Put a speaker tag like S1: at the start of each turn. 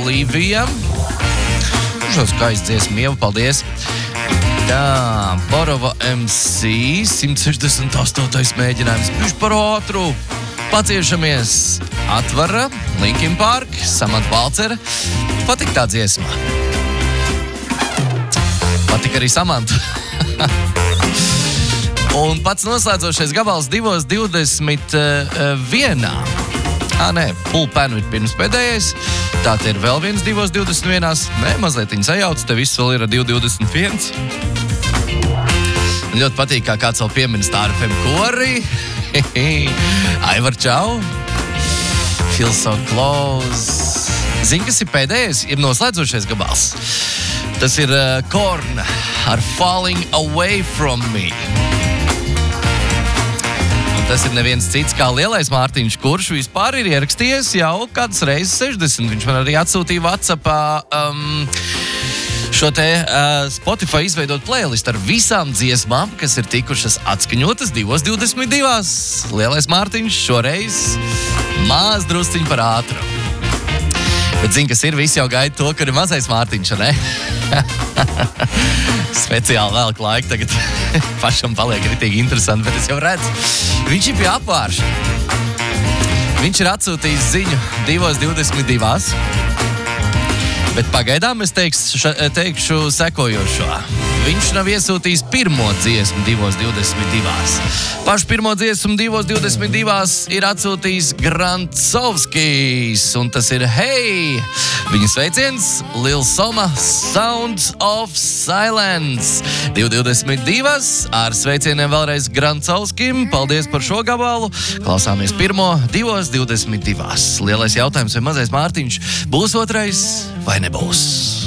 S1: Olivija. Šo skaistu dziesmu, Ieva, paldies. Tā, Borova MC, 168. mēģinājums, bišķi par ātru. Paciešamies, Atvara, Linkin Park, Samanta Balcera. Patīk tā dziesma. Patīk arī Samanta. Un pats noslēdzošais gabals 2:21. Pulpenu ir pirms pēdējais. Tā te ir vēl viens 2:21. Nē, mazliet viņa sajauc, te viss vēl ir 2:21. Ļoti patīk, kā kāds vēl piemina Star FM kori. Aivar, čau. Feel so close. Zini, kas ir pēdējais? Ir noslēdzošais gabals. Tas ir Korn ar Falling Away From Me. Tas ir neviens cits kā lielais Mārtiņš, kurš vispār ir ierakstījies jau kādas reizes 60. Viņš man arī atsūtīja WhatsAppā šo te Spotify izveidot playlist ar visām dziesmām, kas ir tikušas atskaņotas 2:22. Lielais Mārtiņš šoreiz maz drusciņ par ātru. Bet zini, kas ir, visi jau gaida to, ka ir mazais Mārtiņš, ne? Speciāli velk laiku tagad. Pašam paliek ritīgi interesanti, bet es jau redzu. Viņš ir pie apvārša. Viņš ir atsūtījis ziņu 2:22. Bet pagaidām es teikšu sekojošo. Viņš nav iesūtījis pirmo dziesmu 2:22. Pašu pirmo dziesmu 2:22 ir atsūtījis Grantsovskijs, un tas ir Hei! Viņa sveiciens Lil Soma Sounds of Silence. 2:22 ar sveicieniem vēlreiz Grantsovskim. Paldies par šo gabalu. Klausāmies pirmo 2:22. Lielais jautājums, vai mazais Mārtiņš būs otrais vai nebūs?